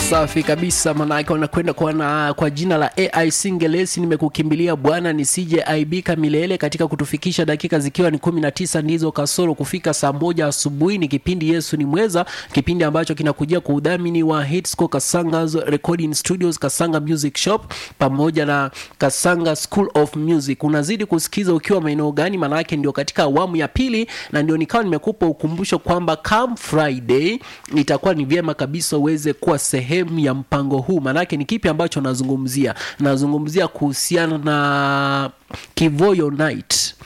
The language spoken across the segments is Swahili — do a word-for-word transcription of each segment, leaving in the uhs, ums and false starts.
Safi kabisa, manake wanakwenda kwa, na, kwa jina la A I Singelesi nimekukimbilia bwana nisije aibika milele, katika kutufikisha dakika zikiwa ni kumi na tisa ndizo kasoro kufika saa moja asubuhi. Ni kipindi Yesu ni Mweza, kipindi ambacho kinakujia kwa udhamini wa Hitsco Kasanga's Recording Studios, Kasanga Music Shop pamoja na Kasanga School of Music. Unazidi kusikiza ukiwa maeneo gani? Manake ndio katika awamu ya pili, na ndio nikawa nimekupa ukumbusho kwamba come Friday itakuwa ni vyema kabisa uweze kuwa sehemu ya mpango huu. Manake ni kipi ambacho nazungumzia? Nazungumzia kuhusiana na Kivoyo Night.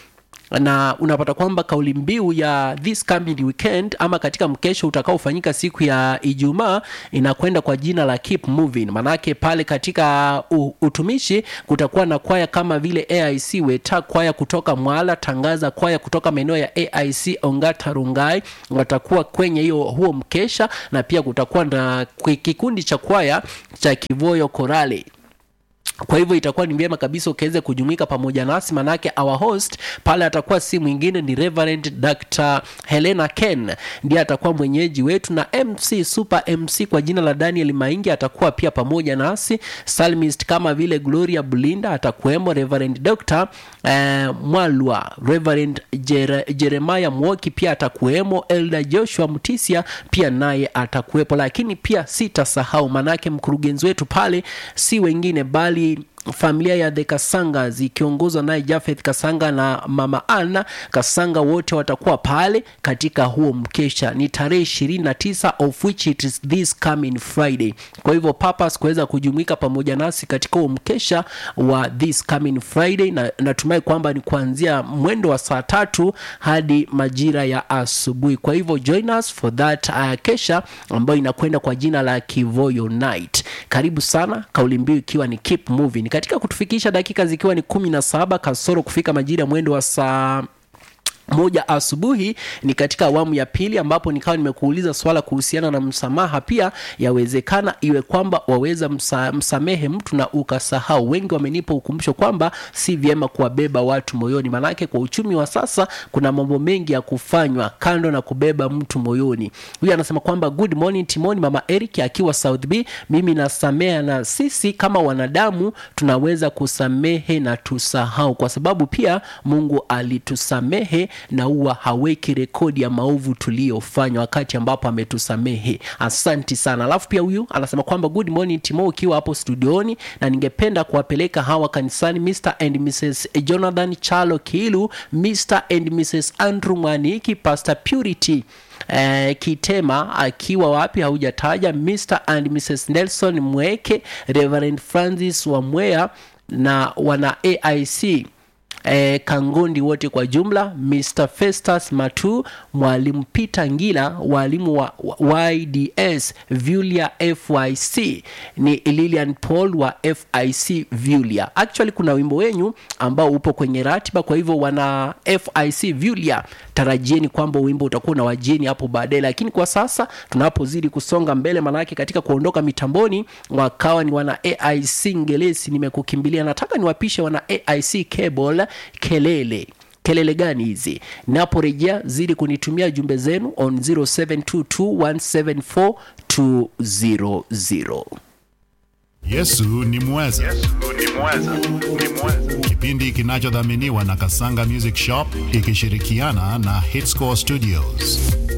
Na unapata kwamba kauli mbiu ya this coming weekend ama katika mkesho utakaofanyika siku ya Ijumaa inakwenda kwa jina la Keep Moving. Manake pale katika uh, utumishi kutakuwa na kwaya kama vile A I C Weta, kwaya kutoka Mwala, Tangaza, kwaya kutoka maeneo ya A I C Ongata Rungai watakuwa kwenye hiyo huo mkesha, na pia kutakuwa na kikundi cha kwaya cha Kivoyo Korale. Kwa hivyo itakuwa ni vyema kabisa ukaweze kujumuika pamoja nasi, manake our host pale atakuwa si mwingine ni Reverend Doctor Helena Ken, ndiye atakuwa mwenyeji wetu, na M C Super M C kwa jina la Daniel Maingi atakuwa pia pamoja nasi. Psalmist kama vile Gloria Bulinda atakuwemo, Reverend Doctor eh, Mwalwa, Reverend Jere, Jeremiah Mwoki pia atakuwemo, Elder Joshua Mutisia pia naye atakuwepo. Lakini pia sitasahau, manake mkurugenzi wetu pale si wengine bali familia ya The Kasanga zikiongozwa naye Jafeth Kasanga na Mama Anna Kasanga, wote watakuwa pale katika huo mkesha. Ni tarehe ishirini na tisa of which it is this coming Friday. Kwa hivyo purpose kuweza kujumuika pamoja nasi katika huo mkesha wa this coming Friday, na natumai kwamba ni kuanzia mwendo wa saa tatu hadi majira ya asubuhi. Kwa hivyo join us for that uh, kesha ambayo inakwenda kwa jina la Kivoyo Night. Karibu sana, kauli mbiu ikiwa ni Keep Moving. Katika kutufikisha dakika zikiwa ni kumi na saba kasoro kufika majira mwendo wa saa moja asubuhi, ni katika awamu ya pili ambapo nikawa nimekuuliza swala kuhusiana na msamaha. Pia yawezekana iwe kwamba waweza msa, msamehe mtu na ukasahau. Wengi wamenipa ukumbusho kwamba si vyema kuwabeba watu moyoni, manake kwa uchumi wa sasa kuna mambo mengi ya kufanywa kando na kubeba mtu moyoni. Huyu anasema kwamba good morning Timoni, Mama Eric akiwa South B, mimi nasamea, na sisi kama wanadamu tunaweza kusamehe na tusahau, kwa sababu pia Mungu alitusamehe na huwa haweki rekodi ya maovu tuliyofanya wakati ambapo ametusamehe. Asante sana. Alafu pia huyu anasema kwamba good morning Timo ukiwa hapo studioni, na ningependa kuwapeleka hawa kanisani Mister and Missus Jonathan Chalo Kilu, Mister and Missus Andrew Mwaniki, Pastor Purity Eh, Kitema akiwa wapi haujataja, Mister and Missus Nelson Mweke, Reverend Francis Wamwea na wana A I C E, Kangondi wote kwa jumla, Mister Festus Matu, Mwalimu Peter Ngila, walimu wa Y D S Vulia F Y C, ni Lilian Paul wa F I C Vulia. Actually kuna wimbo wenyu ambao upo kwenye ratiba, kwa hivyo wana F I C Vulia tarajieni kwamba wimbo utakuwa na wajeni hapo baadaye. Lakini kwa sasa tunapozidi kusonga mbele, manake katika kuondoka mitamboni wakawa ni wana A I C Ngelesi nimekukimbilia, nataka niwapishe wana A I C Cable kelele. Kelele gani hizi? Naporejea zidi kunitumia jumbe zenu on zero seven two two one seven four two zero zero. Yesu ni Mweza. Yesu ni Mweza. Ni Mweza. Kipindi kinachodhaminiwa na Kasanga Music Shop ikishirikiana na Hitsco Studios.